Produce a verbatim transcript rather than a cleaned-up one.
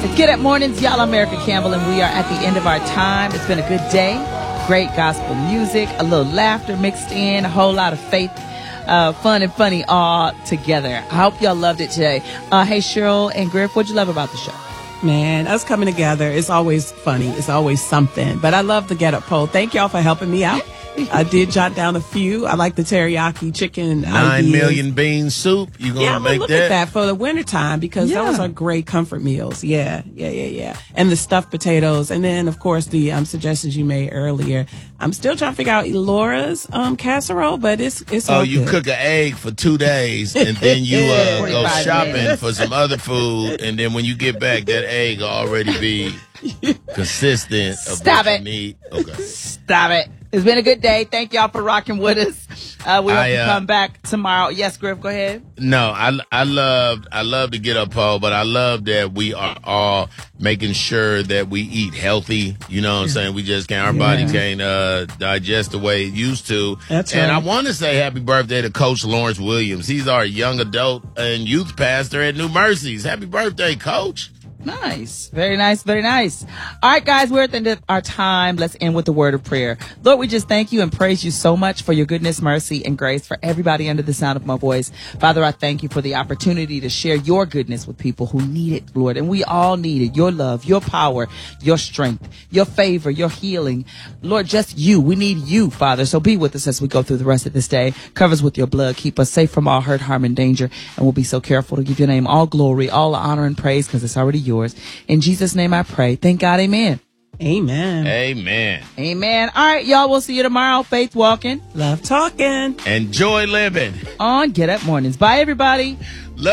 It's Get Up Mornings, y'all. I'm Erica Campbell, and we are at the end of our time. It's been a good day. Great gospel music, a little laughter mixed in, a whole lot of faith, uh, fun and funny all together. I hope y'all loved it today. Uh, hey, Cheryl and Griff, what'd you love about the show? Man, us coming together is always funny. It's always something. But I love the Get Up poll. Thank y'all for helping me out. I did jot down a few. I like the teriyaki chicken. Nine ideas. million bean soup. You gonna yeah, I'm make gonna look that? at that for the wintertime because Yeah. those are great comfort meals. Yeah, yeah, yeah, yeah. And the stuffed potatoes. And then, of course, the um, suggestions you made earlier. I'm still trying to figure out Laura's um, casserole, but it's it's Oh, all you good. cook an egg for two days and then you uh, go forty-five shopping minutes. for some other food, and then when you get back, that egg will already be consistent of Stop what it. you need. Okay. Stop it. It's been a good day. Thank y'all for rocking with us. Uh, we hope I, you uh, come back tomorrow. Yes, Griff, go ahead. No, I I love I love to get up, Paul, but I love that we are all making sure that we eat healthy. You know what I'm saying? We just can't. Our body Yeah. can't uh, digest the way it used to. That's and right. I want to say happy birthday to Coach Lawrence Williams. He's our young adult and youth pastor at New Mercies. Happy birthday, Coach. Nice. Very nice. Very nice. All right, guys, we're at the end of our time. Let's end with the word of prayer. Lord, we just thank you and praise you so much for your goodness, mercy, and grace for everybody under the sound of my voice. Father, I thank you for the opportunity to share your goodness with people who need it, Lord. And we all need it. Your love, your power, your strength, your favor, your healing. Lord, just you. We need you, Father. So be with us as we go through the rest of this day. Cover us with your blood. Keep us safe from all hurt, harm, and danger. And we'll be so careful to give your name all glory, all honor, and praise because it's already yours. In Jesus' name I pray. Thank God. Amen. Amen. Amen. Amen. All right, y'all. We'll see you tomorrow. Faith walking Love talking. Enjoy living. on Get Up Mornings. Bye, everybody.